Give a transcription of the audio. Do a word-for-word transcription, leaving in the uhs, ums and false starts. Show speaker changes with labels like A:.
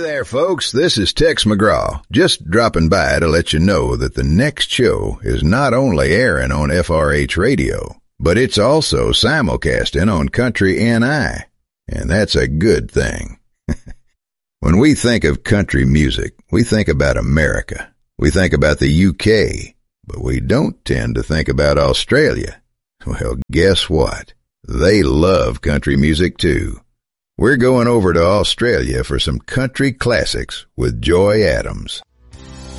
A: there, folks. This is Tex McGraw, just dropping by to let you know that the next show is not only airing on F R H Radio, but it's also simulcasting on Country N I, and that's a good thing. When we think of country music, we think about America. We think about the U K, but we don't tend to think about Australia. Well, guess what? They love country music too. We're going over to Australia for some country classics with Joy Adams.